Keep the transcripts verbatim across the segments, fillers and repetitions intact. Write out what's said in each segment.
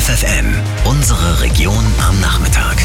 F F N, unsere Region am Nachmittag.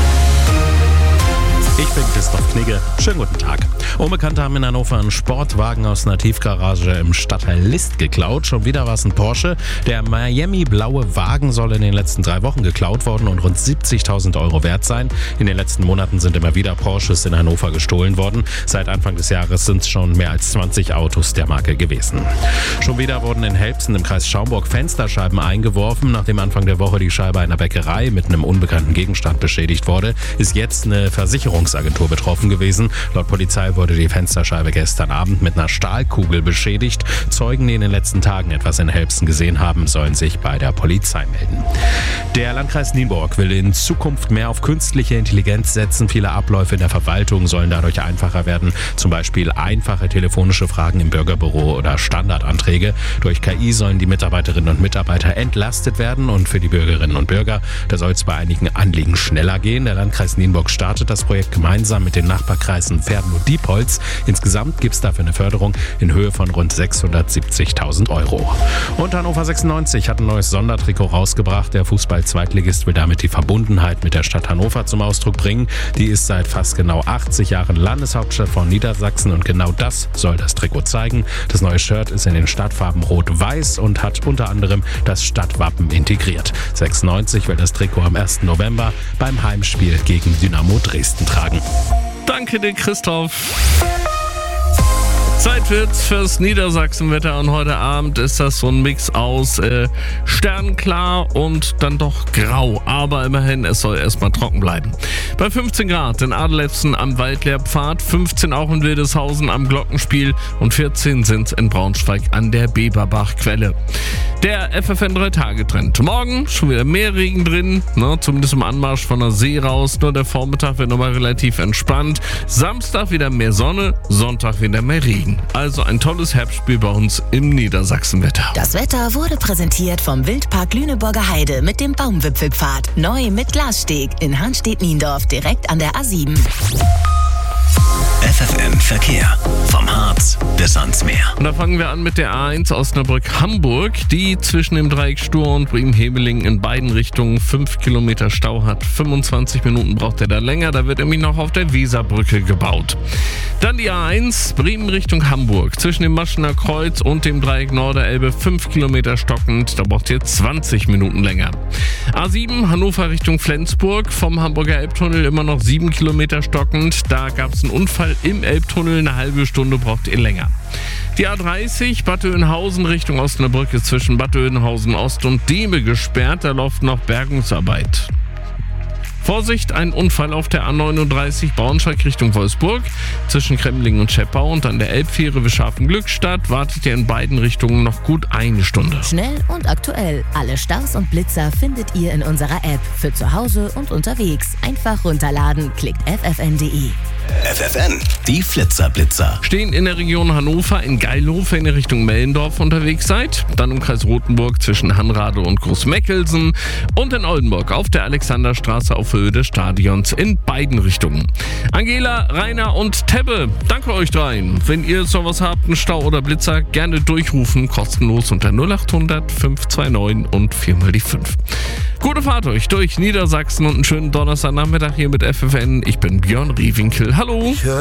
Ich bin Christoph Knigge. Schönen guten Tag. Unbekannte haben in Hannover einen Sportwagen aus einer Tiefgarage im Stadtteil List geklaut. Schon wieder war es ein Porsche. Der Miami-blaue Wagen soll in den letzten drei Wochen geklaut worden und rund siebzigtausend Euro wert sein. In den letzten Monaten sind immer wieder Porsches in Hannover gestohlen worden. Seit Anfang des Jahres sind es schon mehr als zwanzig Autos der Marke gewesen. Schon wieder wurden in Helbsen im Kreis Schaumburg Fensterscheiben eingeworfen. Nachdem Anfang der Woche die Scheibe einer Bäckerei mit einem unbekannten Gegenstand beschädigt wurde, ist jetzt eine Versicherungsagentur betroffen gewesen. Laut Polizei wurde die Fensterscheibe gestern Abend mit einer Stahlkugel beschädigt. Zeugen, die in den letzten Tagen etwas in Helbsen gesehen haben, sollen sich bei der Polizei melden. Der Landkreis Nienburg will in Zukunft mehr auf künstliche Intelligenz setzen. Viele Abläufe in der Verwaltung sollen dadurch einfacher werden. Zum Beispiel einfache telefonische Fragen im Bürgerbüro oder Standardanträge. Durch K I sollen die Mitarbeiterinnen und Mitarbeiter entlastet werden und für die Bürgerinnen und Bürger, da soll es bei einigen Anliegen schneller gehen. Der Landkreis Nienburg startet das Projekt gemeinsam mit den Nachbarkreisen Verden und Diepholz. Insgesamt gibt es dafür eine Förderung in Höhe von rund sechshundertsiebzigtausend Euro. Und Hannover sechsundneunzig hat ein neues Sondertrikot rausgebracht. Der Fußball-Zweitligist will damit die Verbundenheit mit der Stadt Hannover zum Ausdruck bringen. Die ist seit fast genau achtzig Jahren Landeshauptstadt von Niedersachsen und genau das soll das Trikot zeigen. Das neue Shirt ist in den Stadtfarben Rot-Weiß und hat unter anderem das Stadtwappen integriert. sechsundneunzig will das Trikot am ersten November beim Heimspiel gegen Dynamo Dresden tragen. Danke dir, Christoph. Zeit wird's fürs Niedersachsenwetter und heute Abend ist das so ein Mix aus äh, sternklar und dann doch grau. Aber immerhin, es soll erstmal trocken bleiben. Bei fünfzehn Grad in Adelhefsen am Waldlehrpfad, fünfzehn auch in Wildeshausen am Glockenspiel und vierzehn sind's in Braunschweig an der Beberbachquelle. Der F F N drei Tage Trend. Morgen schon wieder mehr Regen drin, ne, zumindest im Anmarsch von der See raus. Nur der Vormittag wird nochmal relativ entspannt. Samstag wieder mehr Sonne, Sonntag wieder mehr Regen. Also ein tolles Herbstspiel bei uns im Niedersachsenwetter. Das Wetter wurde präsentiert vom Wildpark Lüneburger Heide mit dem Baumwipfelpfad. Neu mit Glassteg in Hanstedt-Niendorf direkt an der A sieben. F F N Verkehr. Vom Harz bis ans Meer. Und da fangen wir an mit der A eins Osnabrück-Hamburg, die zwischen dem Dreieck Stur und Bremen-Heveling in beiden Richtungen fünf Kilometer Stau hat. fünfundzwanzig Minuten braucht er da länger, da wird nämlich noch auf der Weserbrücke gebaut. Dann die A eins Bremen Richtung Hamburg, zwischen dem Maschener Kreuz und dem Dreieck Norderelbe fünf Kilometer stockend, da braucht ihr zwanzig Minuten länger. A sieben Hannover Richtung Flensburg, vom Hamburger Elbtunnel immer noch sieben Kilometer stockend, da gab es einen Unfall im Elbtunnel, eine halbe Stunde braucht ihr länger. Die A dreißig Bad Oeynhausen Richtung Osnabrück ist zwischen Bad Oeynhausen Ost und Dehme gesperrt, da läuft noch Bergungsarbeit. Vorsicht, ein Unfall auf der A neununddreißig Braunschweig Richtung Wolfsburg. Zwischen Kremlingen und Scheppau und an der Elbfähre Wischafen-Glückstadt wartet ihr in beiden Richtungen noch gut eine Stunde. Schnell und aktuell. Alle Staus und Blitzer findet ihr in unserer App. Für zu Hause und unterwegs. Einfach runterladen. Klickt f f n punkt d e. F F N, die Flitzer-Blitzer. Stehen in der Region Hannover in Geilhof, wenn ihr Richtung Mellendorf unterwegs seid. Dann im Kreis Rothenburg zwischen Hanrade und Großmeckelsen. Und in Oldenburg auf der Alexanderstraße auf Höhe des Stadions in beiden Richtungen. Angela, Rainer und Tebbe, danke euch dreien. Wenn ihr sowas habt, einen Stau oder Blitzer, gerne durchrufen, kostenlos unter null acht hundert fünf zwei neun und vier mal die fünf. Gute Fahrt euch durch Niedersachsen und einen schönen Donnerstagnachmittag hier mit F F N. Ich bin Björn Riewinkel. Hallo.